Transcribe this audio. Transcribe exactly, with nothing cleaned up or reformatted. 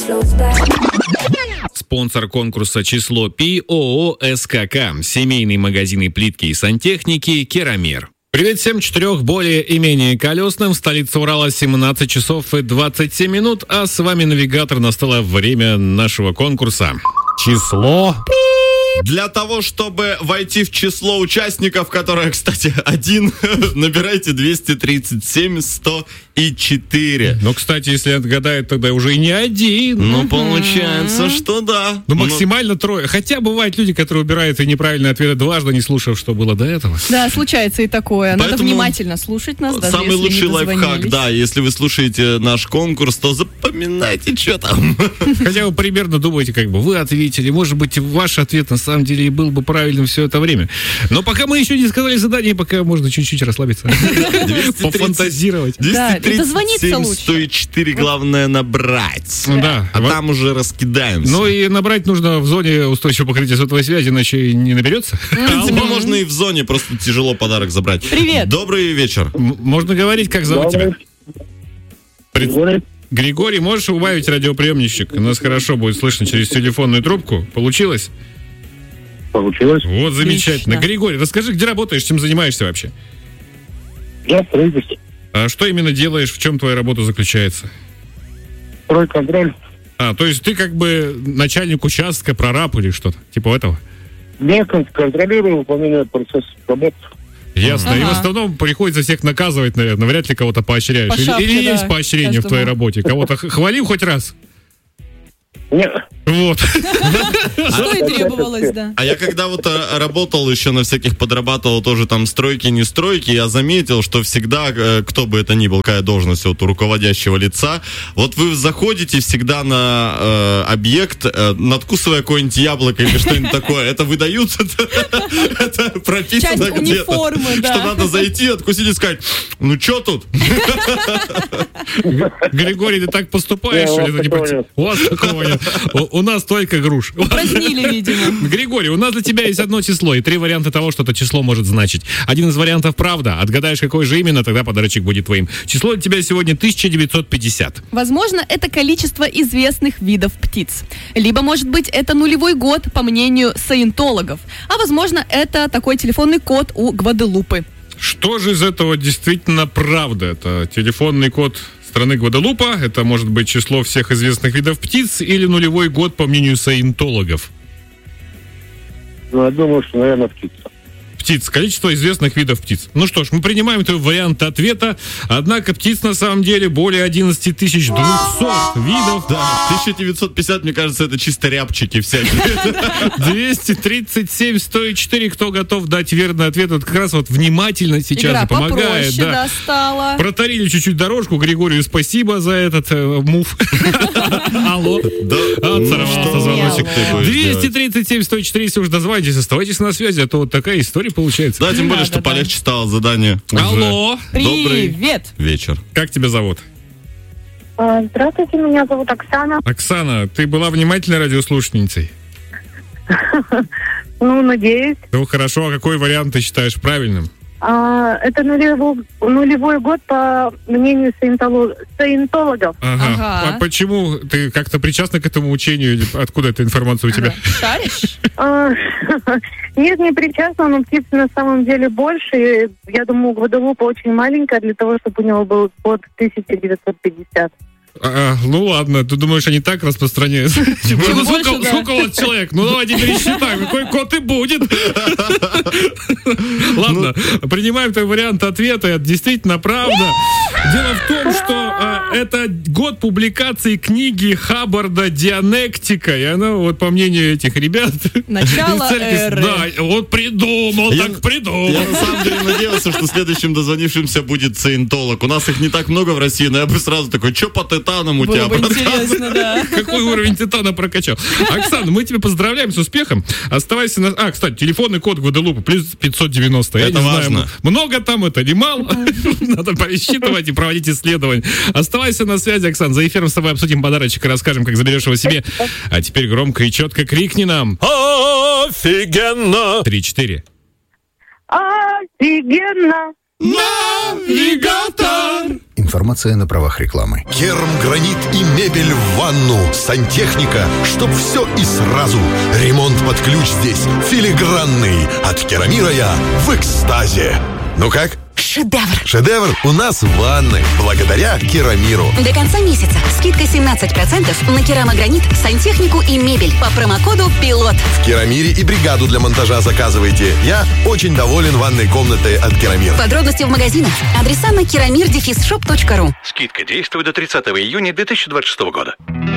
Спонсор конкурса «Число Пи» ООО «СКК». Семейный магазин и плитки и сантехники «Керамер». Привет всем четырех более и менее колесным. В столице Урала семнадцать часов и двадцать семь минут, а с вами навигатор. Настало время нашего конкурса. Число Пи. Для того, чтобы войти в число участников, которое, кстати, один, набирайте двести тридцать семь сто четыре. Ну, кстати, если отгадает, тогда уже и не один. Ну, получается, что да. Ну, максимально трое. Хотя бывают люди, которые убирают и неправильные ответы дважды, не слушав, что было до этого. Да, случается и такое. Надо внимательно слушать нас, даже самый лучший лайфхак, да, если вы слушаете наш конкурс, то запоминайте, что там. Хотя вы примерно думаете, как бы вы ответили. Может быть, ваш ответ на самом деле и был бы правильным все это время. Но пока мы еще не сказали задание, пока можно чуть-чуть расслабиться. Пофантазировать. двести тридцать семь сто четыре, главное набрать. Да. А там уже раскидаемся. Ну и набрать нужно в зоне устойчивого покрытия сотовой связи, иначе не наберется. Тебе можно и в зоне, просто тяжело подарок забрать. Привет. Добрый вечер. Можно говорить, как зовут тебя? Григорий. Григорий, можешь убавить радиоприемничек? У нас хорошо будет слышно через телефонную трубку. Получилось? Получилось. Вот, замечательно. Отлично. Григорий, расскажи, где работаешь, чем занимаешься вообще? Я строительство. А что именно делаешь, в чем твоя работа заключается? Стройконтроль. А, то есть ты как бы начальник участка, прораб или что-то, типа этого? Я контролирую выполнение процесса работы. Ясно. Ага. И в основном приходится всех наказывать, наверное. Вряд ли кого-то поощряешь. По Или, шапке, или да, есть поощрение в твоей каждому. работе? Кого-то х- хвалил хоть раз? Нет. Вот. Что и требовалось, да. А я когда вот а, работал еще на всяких, подрабатывал тоже там стройки, не стройки, я заметил, что всегда, э, кто бы это ни был, какая должность вот у руководящего лица, вот вы заходите всегда на э, объект, э, надкусывая какое-нибудь яблоко или что-нибудь такое, это выдают, это прописано Часть где-то, униформы, да. что надо зайти, откусить и сказать, ну что тут? Григорий, ты так поступаешь? Не, у или вас это не такого по- нет. У вас такого нет. У у нас только груш. Упразднили, видимо. Григорий, у нас для тебя есть одно число и три варианта того, что это число может значить. Один из вариантов правда. Отгадаешь, какой же именно, тогда подарочек будет твоим. Число для тебя сегодня тысяча девятьсот пятьдесят. Возможно, это количество известных видов птиц. Либо, может быть, это нулевой год, по мнению саентологов. А возможно, это такой телефонный код у Гваделупы. Что же из этого действительно правда? Это телефонный код страны Гваделупа, это может быть число всех известных видов птиц или нулевой год, по мнению саентологов? Ну, я думаю, что, наверное, птица. Птиц, количество известных видов птиц. Ну что ж, мы принимаем твой вариант ответа, однако птиц на самом деле более одиннадцать тысяч двухсот видов. Да, тысяча девятьсот пятьдесят, мне кажется, это чисто рябчики всякие. двести тридцать семь сто четыре. Кто готов дать верный ответ? Вот как раз вот внимательно сейчас Игра помогает. попроще, да, стала. Протарили чуть-чуть дорожку. Григорию спасибо за этот э, мув. Алло. Отсорвался звоночек. двести тридцать семь сто четыре. Если уж дозвонитесь, оставайтесь на связи, а то вот такая история получается. Да, тем более, Да, что да, да. полегче стало задание. Алло. Добрый Привет. вечер. Как тебя зовут? А, Здравствуйте, меня зовут Оксана. Оксана, ты была внимательной радиослушательницей? Ну, надеюсь. Ну хорошо, а какой вариант ты считаешь правильным? А, Это нулевой, нулевой год, по мнению саентоло- саентологов. Ага. Ага. А почему ты как-то причастна к этому учению? Или откуда эта информация у тебя? Шаришь? А, Нет, не причастна, но птиц на самом деле больше. И я думаю, Гваделупа очень маленькая для того, чтобы у него был год тысяча девятьсот пятьдесят. А, ну ладно, ты думаешь, они так распространяются? Типа, Чем ну, больше, сколько, да. сколько у вас человек? Ну давайте пересчитаем, какой код и будет. Ладно, принимаем твой вариант ответа, это действительно правда. Дело в том, что а, это год публикации книги Хаббарда «Дианектика», и она, вот по мнению этих ребят... Начало из церкви, эры. Да, вот придумал, Я- так придумал. Я на самом деле надеялся, что следующим дозвонившимся будет саентолог. У нас их не так много в России, но я бы сразу такой, что по титанам у Было тебя, бы братан?» интересно, да. Какой уровень титана прокачал. Оксана, мы тебя поздравляем с успехом. Оставайся на... А, кстати, телефонный код Гваделупы плюс пятьсот девяносто. Я Это не важно. знаю, много там это, не мало. Надо пересчитывать и проводить исследования. Оставайся на связи, Оксан. За эфиром с тобой обсудим подарочек и расскажем, как заберешь его себе. А теперь громко и четко крикни нам. Офигенно! Три-четыре. Офигенно! Навигатор! Информация на правах рекламы. Керамгранит и мебель в ванну. Сантехника, чтоб все и сразу. Ремонт под ключ здесь филигранный. От Керамира я в экстазе. Ну как? Шедевр! Шедевр у нас в ванной, благодаря Керамиру. До конца месяца скидка семнадцать процентов на керамогранит, сантехнику и мебель по промокоду ПИЛОТ. В Керамире и бригаду для монтажа заказывайте. Я очень доволен ванной комнатой от Керамир. Подробности в магазинах. Адреса на керамир дефис шоп точка ру. Скидка действует до тридцатого июня две тысячи двадцать шестого года.